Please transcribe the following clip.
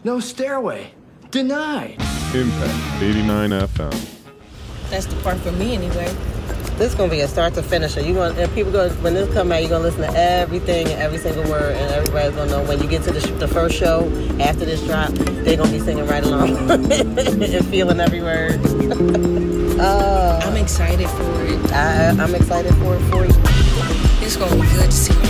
No stairway. Denied. Impact 89 FM. That's the part for me anyway. This is gonna be a start to finish. When this come out, you're gonna listen to everything and every single word, and everybody's gonna know when you get to the first show after this drop, they're gonna be singing right along and feeling every word. I'm excited for it. I'm excited for it for you. It's gonna be good to see you